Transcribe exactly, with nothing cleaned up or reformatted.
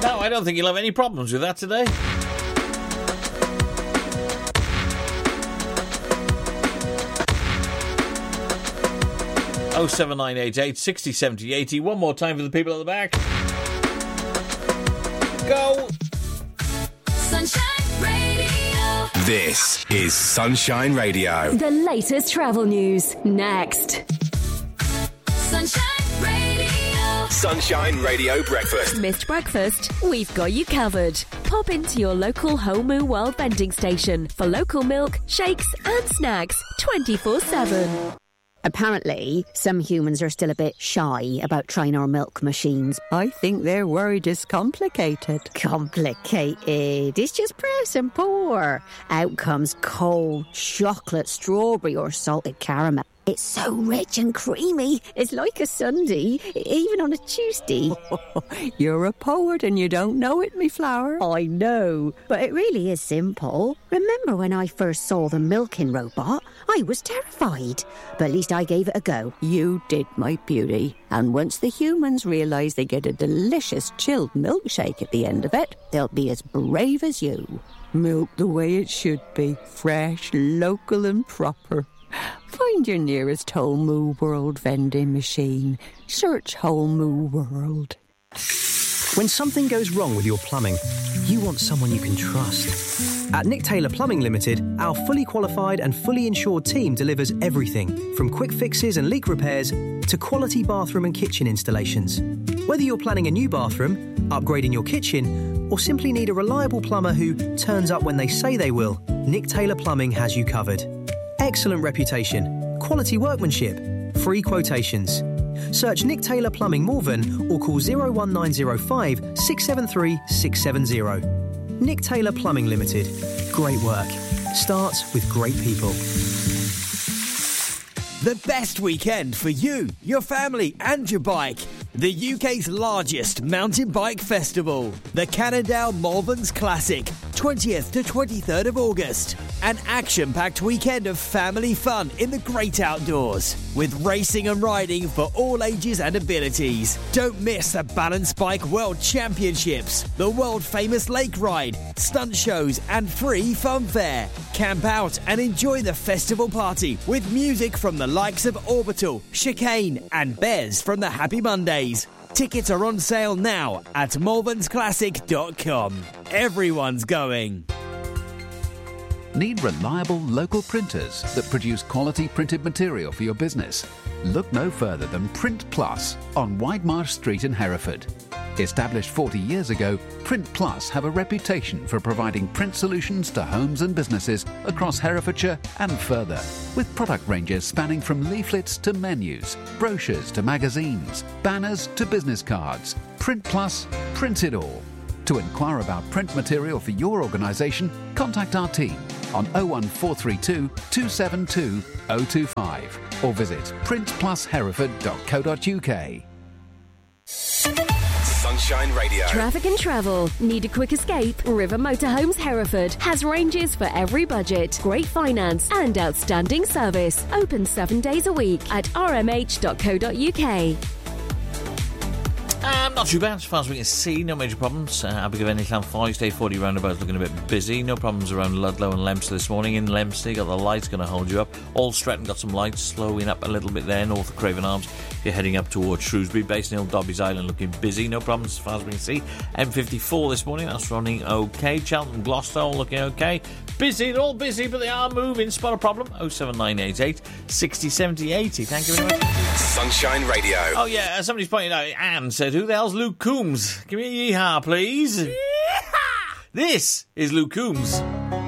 No, I don't think you'll have any problems with that today. oh seven nine eight eight, six oh, seven oh, eighty. One more time for the people at the back. Go! Sunshine Radio. This is Sunshine Radio. The latest travel news, next. Sunshine Radio. Sunshine Radio Breakfast. Missed breakfast? We've got you covered. Pop into your local Homu World vending station for local milk, shakes and snacks twenty-four seven. Apparently, some humans are still a bit shy about trying our milk machines. I think they're worried it's complicated. Complicated? It's just press and pour. Out comes cold chocolate, strawberry or salted caramel. It's so rich and creamy. It's like a sundae, even on a Tuesday. You're a poet and you don't know it, me flower. I know, but it really is simple. Remember when I first saw the milking robot? I was terrified, but at least I gave it a go. You did, my beauty. And once the humans realise they get a delicious chilled milkshake at the end of it, they'll be as brave as you. Milk the way it should be, fresh, local and proper. Find your nearest Homu World vending machine. Search Homu World. When something goes wrong with your plumbing, you want someone you can trust. At Nick Taylor Plumbing Limited, our fully qualified and fully insured team delivers everything from quick fixes and leak repairs to quality bathroom and kitchen installations. Whether you're planning a new bathroom, upgrading your kitchen, or simply need a reliable plumber who turns up when they say they will, Nick Taylor Plumbing has you covered. Excellent reputation, quality workmanship, free quotations. Search Nick Taylor Plumbing Morven or call oh one nine oh five, six seven three, six seven oh. Nick Taylor Plumbing Limited. Great work. Starts with great people. The best weekend for you, your family and your bike. The U K's largest mountain bike festival, the Cannondale Malverns Classic, twentieth to twenty-third of August. An action-packed weekend of family fun in the great outdoors, with racing and riding for all ages and abilities. Don't miss the Balance Bike World Championships, the world-famous lake ride, stunt shows and free fun fair. Camp out and enjoy the festival party with music from the likes of Orbital, Chicane and Bez from the Happy Mondays. Tickets are on sale now at malverns classic dot com. Everyone's going. Need reliable local printers that produce quality printed material for your business? Look no further than Print Plus on Widemarsh Street in Hereford. Established forty years ago, Print Plus have a reputation for providing print solutions to homes and businesses across Herefordshire and further, with product ranges spanning from leaflets to menus, brochures to magazines, banners to business cards. Print Plus, print it all. To inquire about print material for your organisation, contact our team on oh one four three two, two seven two, oh two five or visit print plus hereford dot co dot uk. Sunshine Radio. Traffic and travel. Need a quick escape? River Motorhomes Hereford has ranges for every budget, great finance and outstanding service. Open seven days a week at r m h dot co dot u k. Um, not too bad as far as we can see, no major problems. Uh, Abergavenny Llanffoes, day forty roundabout looking a bit busy. No problems around Ludlow and Lemster this morning. In Lemster, got the lights going to hold you up. All Stretton got some lights slowing up a little bit there, north of Craven Arms. If you're heading up towards Shrewsbury, Basin Hill, Dobbies Island looking busy. No problems as far as we can see. M fifty-four this morning, that's running okay. Cheltenham, Gloucester, all looking okay. Busy, they're all busy, but they are moving. Spot a problem. oh seven nine eight eight, six oh, seven oh, eighty. Thank you very much. Sunshine Radio. Oh, yeah, uh, somebody's pointed out, Anne said, who the hell's Luke Coombs? Give me a yeehaw, please. Yeehaw! This is Luke Coombs.